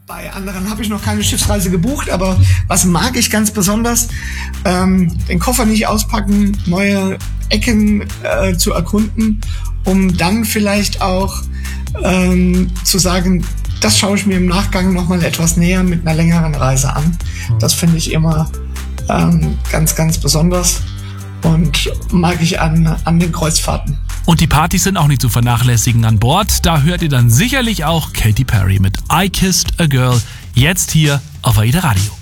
Bei anderen habe ich noch keine Schiffsreise gebucht, aber was mag ich ganz besonders? Den Koffer nicht auspacken, neue Ecken zu erkunden, um dann vielleicht auch zu sagen, das schaue ich mir im Nachgang nochmal etwas näher mit einer längeren Reise an. Das finde ich immer ganz, ganz besonders und mag ich an den Kreuzfahrten. Und die Partys sind auch nicht zu vernachlässigen an Bord. Da hört ihr dann sicherlich auch Katy Perry mit I Kissed a Girl, jetzt hier auf AIDA Radio.